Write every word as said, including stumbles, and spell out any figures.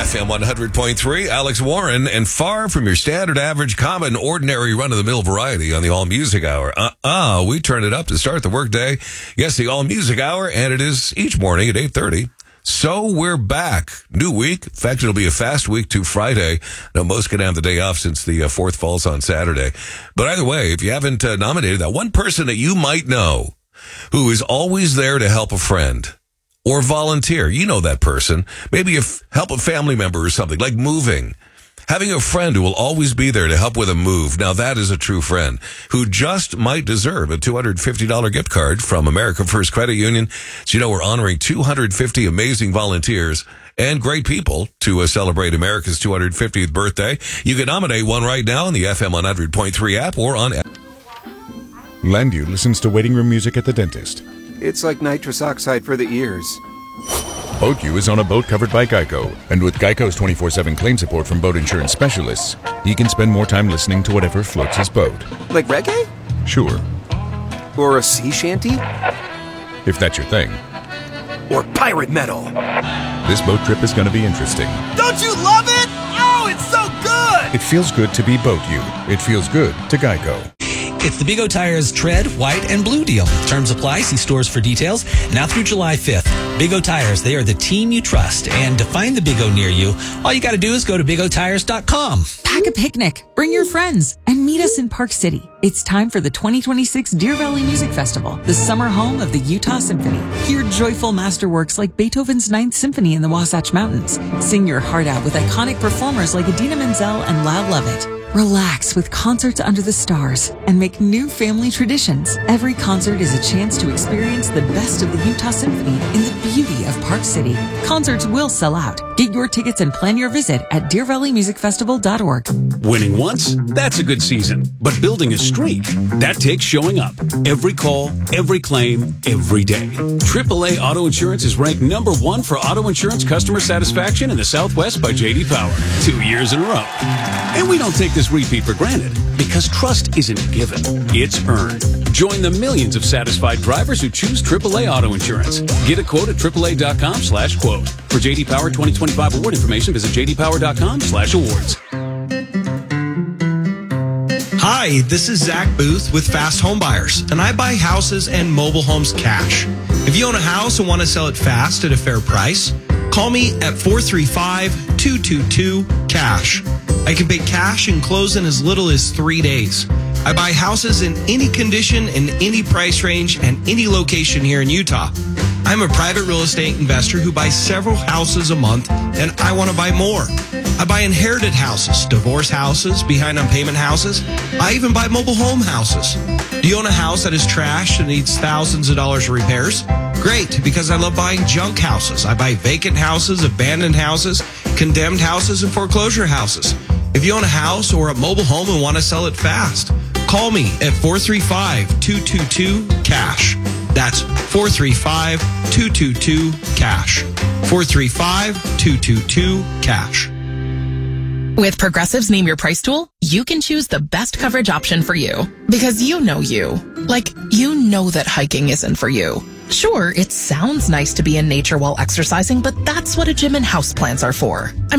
F M one hundred point three, Alex Warren, and far from your standard, average, common, ordinary, run-of-the-mill variety on the All Music Hour. Uh-uh, we turn it up to start the workday. Yes, the All Music Hour, and it is each morning at eight thirty. So we're back. New week. In fact, it'll be a fast week to Friday. Now, most can have the day off since the uh, fourth falls on Saturday. But either way, if you haven't uh, nominated that one person that you might know who is always there to help a friend or volunteer, you know that person. Maybe if help a family member or something, like moving. Having a friend who will always be there to help with a move. Now that is a true friend who just might deserve a two hundred fifty dollars gift card from America First Credit Union. So you know we're honoring two hundred fifty amazing volunteers and great people to uh, celebrate America's two hundred fiftieth birthday. You can nominate one right now in the F M one hundred point three app or on... Landu listens to waiting room music at the dentist. It's like nitrous oxide for the ears. BoatU is on a boat covered by Geico, and with Geico's twenty-four seven claim support from boat insurance specialists, he can spend more time listening to whatever floats his boat. Like reggae? Sure. Or a sea shanty? If that's your thing. Or pirate metal? This boat trip is going to be interesting. Don't you love it? Oh, it's so good! It feels good to be BoatU. It feels good to Geico. It's the Big O Tires Tread, White, and Blue deal. Terms apply. See stores for details. Now through July fifth. Big O Tires, they are the team you trust. And to find the Big O near you, all you got to do is go to big o tires dot com. Pack a picnic, bring your friends, and meet us in Park City. It's time for the twenty twenty-six Deer Valley Music Festival, the summer home of the Utah Symphony. Hear joyful masterworks like Beethoven's Ninth Symphony in the Wasatch Mountains. Sing your heart out with iconic performers like Idina Menzel and Lyle Lovett. Relax with concerts under the stars and make new family traditions. Every concert is a chance to experience the best of the Utah Symphony in the beauty of Park City. Concerts will sell out. Get your tickets and plan your visit at deer valley music festival dot org. Winning once, that's a good season. But building a streak, that takes showing up. Every call, every claim, every day. triple A Auto Insurance is ranked number one for auto insurance customer satisfaction in the Southwest by J D Power. Two years in a row. And we don't take this repeat for granted because trust isn't given, it's earned. Join the millions of satisfied drivers who choose triple A Auto Insurance. Get a quote at triple A dot com slash quote. For J D Power twenty twenty-five award information, visit j d power dot com slash awards. Hi, this is Zach Booth with Fast Home Buyers, and I buy houses and mobile homes cash. If you own a house and want to sell it fast at a fair price, call me at four three five, two two two, cash. I can pay cash and close in as little as three days. I buy houses in any condition, in any price range, and any location here in Utah. I'm a private real estate investor who buys several houses a month, and I want to buy more. I buy inherited houses, divorce houses, behind on payment houses. I even buy mobile home houses. Do you own a house that is trashed and needs thousands of dollars of repairs? Great, because I love buying junk houses. I buy vacant houses, abandoned houses, condemned houses, and foreclosure houses. If you own a house or a mobile home and want to sell it fast, call me at four three five, two two two, cash. That's four three five, two two two, cash. four three five, two two two, cash. With Progressive's Name Your Price tool, you can choose the best coverage option for you. Because you know you. Like, you know that hiking isn't for you. Sure, it sounds nice to be in nature while exercising, but that's what a gym and houseplants are for. I